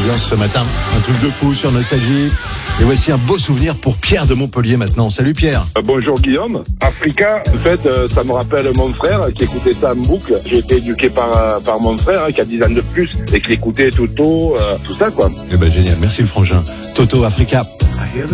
l'ambiance ce matin. Un truc de fou sur Nostalgie. Et voici un beau souvenir pour Pierre de Montpellier maintenant. Salut Pierre. Bonjour Guillaume. Africa, en fait, ça me rappelle mon frère qui écoutait ça en boucle. J'ai été éduqué par mon frère qui a 10 ans de plus et qui l'écoutait tout ça quoi. Eh ben génial, merci le frangin. Toto Africa.